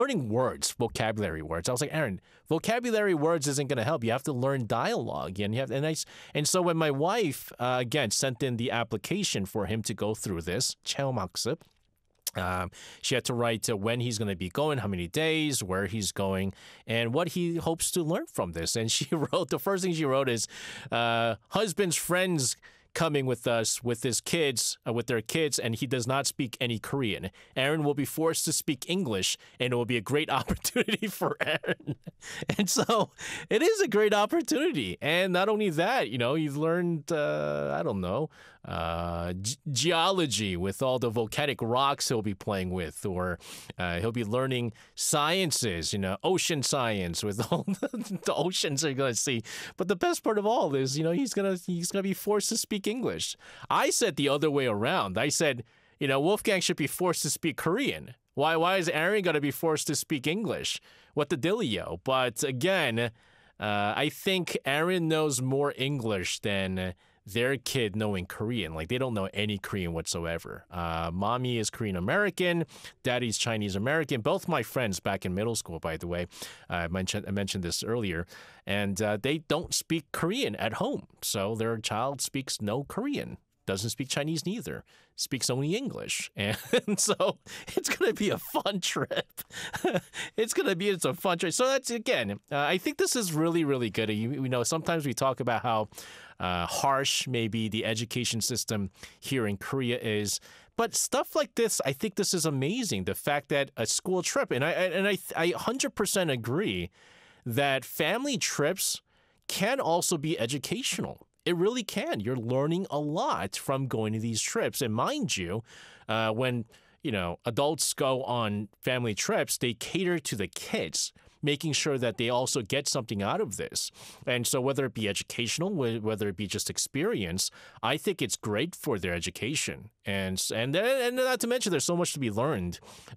learning words, vocabulary words. I was like, Aaron, vocabulary words isn't going to help. You have to learn dialogue, and and so when my wife again sent in the application for him to go through this 체험학습, she had to write when he's going to be going, how many days, where he's going, and what he hopes to learn from this. And she wrote, the first thing she wrote is, husband's friends coming with us with his kids, with their kids, and he does not speak any Korean. Aaron will be forced to speak English, and it will be a great opportunity for Aaron. And so it is a great opportunity. And not only that, you've learned, I don't know, geology with all the volcanic rocks he'll be playing with, or he'll be learning sciences, ocean science with all the oceans are going to see. But the best part of all is, he's gonna be forced to speak English. I said the other way around. I said, Wolfgang should be forced to speak Korean. Why is Aaron going to be forced to speak English? What the dealio? But again, I think Aaron knows more English than their kid knowing Korean. Like, they don't know any Korean whatsoever. Mommy is Korean American, daddy's Chinese American. Both my friends back in middle school, by the way, I mentioned this earlier, and they don't speak Korean at home. So their child speaks no Korean. Doesn't speak Chinese neither, speaks only English. And so it's going to be a fun trip. It's a fun trip. So that's, again, I think this is really, really good. Sometimes we talk about how harsh maybe the education system here in Korea is. But stuff like this, I think this is amazing. The fact that a school trip, and I 100% agree that family trips can also be educational. It really can. You're learning a lot from going to these trips. And mind you, when, adults go on family trips, they cater to the kids, making sure that they also get something out of this. And so whether it be educational, whether it be just experience, I think it's great for their education. And not to mention, there's so much to be learned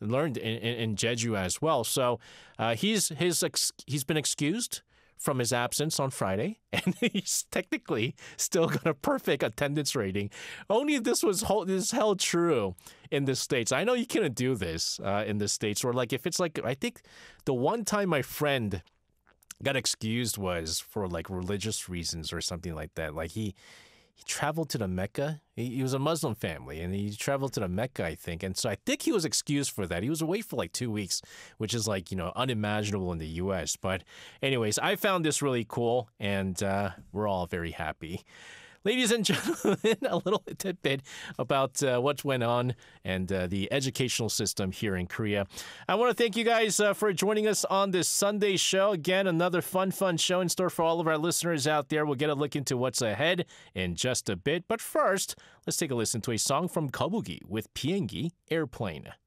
in Jeju as well. So he's been excused from his absence on Friday, and he's technically still got a perfect attendance rating. Only if this is held true in the States. I know you can't do this in the States, or like if it's like, I think the one time my friend got excused was for like religious reasons or something like that. Like he traveled to the Mecca. He was a Muslim family, and he traveled to the Mecca, I think. And so I think he was excused for that. He was away for like 2 weeks, which is like, unimaginable in the U.S. But anyways, I found this really cool, and we're all very happy. Ladies and gentlemen, a little tidbit about what went on and the educational system here in Korea. I want to thank you guys for joining us on this Sunday show. Again, another fun show in store for all of our listeners out there. We'll get a look into what's ahead in just a bit. But first, let's take a listen to a song from Kobugi with 비행기, Airplane.